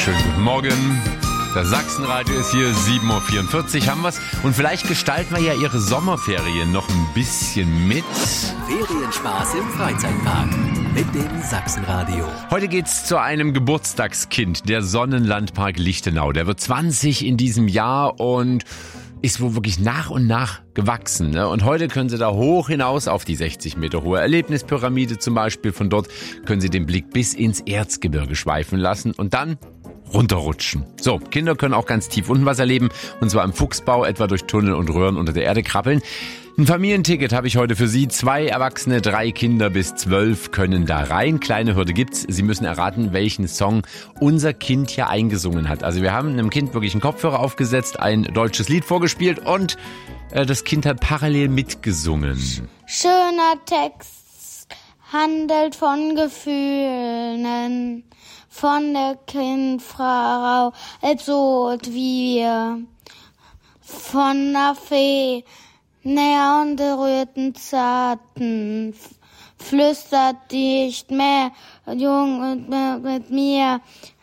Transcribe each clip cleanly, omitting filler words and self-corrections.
Schönen guten Morgen. Das Sachsenradio ist hier, 7.44 Uhr haben wir's. Und vielleicht gestalten wir ja Ihre Sommerferien noch ein bisschen mit. Ferienspaß im Freizeitpark mit dem Sachsenradio. Heute geht's zu einem Geburtstagskind, der Sonnenlandpark Lichtenau. Der wird 20 in diesem Jahr und ist wohl wirklich nach und nach gewachsen. Ne? Und heute können Sie da hoch hinaus auf die 60 Meter hohe Erlebnispyramide zum Beispiel. Von dort können Sie den Blick bis ins Erzgebirge schweifen lassen und dann runterrutschen. So, Kinder können auch ganz tief unten was erleben, und zwar im Fuchsbau, etwa durch Tunnel und Röhren unter der Erde krabbeln. Ein Familienticket habe ich heute für Sie. 2 Erwachsene, 3 Kinder bis 12 können da rein. Kleine Hürde gibt's. Sie müssen erraten, welchen Song unser Kind hier eingesungen hat. Also wir haben einem Kind wirklich einen Kopfhörer aufgesetzt, ein deutsches Lied vorgespielt und das Kind hat parallel mitgesungen. Schöner Text handelt von Gefühlen, von der Kindfrau, so wie wir, von der Fee, näher und berührten zarten, flüstert nicht mehr, jung mit mir,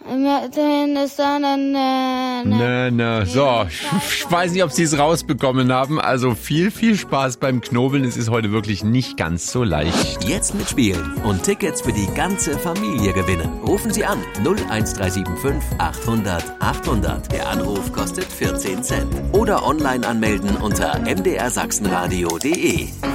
So, ich weiß nicht, ob Sie es rausbekommen haben. Also viel Spaß beim Knobeln. Es ist heute wirklich nicht ganz so leicht. Jetzt mitspielen und Tickets für die ganze Familie gewinnen. Rufen Sie an 01375 800 800. Der Anruf kostet 14 Cent. Oder online anmelden unter mdrsachsenradio.de.